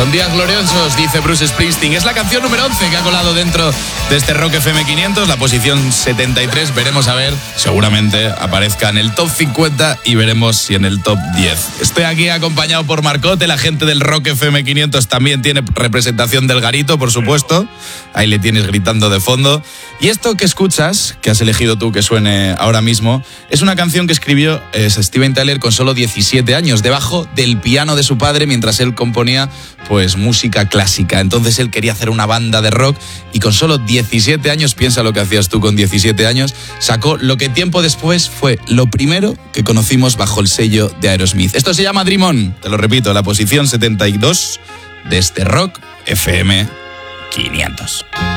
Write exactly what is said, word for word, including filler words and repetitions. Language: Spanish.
Son días gloriosos, dice Bruce Springsteen. Es la canción número once que ha colado dentro de este Rock F M quinientos, la posición setenta y tres. Veremos a ver, seguramente aparezca en el top cincuenta y veremos si en el top diez. Estoy aquí acompañado por Marcote, la gente del Rock F M quinientos también tiene representación del Garito, por supuesto. Ahí le tienes gritando de fondo. Y esto que escuchas, que has elegido tú que suene ahora mismo, es una canción que escribió eh, Steven Tyler con solo diecisiete años, debajo del piano de su padre, mientras él componía pues música clásica. Entonces él quería hacer una banda de rock y con solo diecisiete años, piensa lo que hacías tú con diecisiete años, sacó lo que tiempo después fue lo primero que conocimos bajo el sello de Aerosmith. Esto se llama Dream On, te lo repito, la posición setenta y dos de este Rock F M quinientos.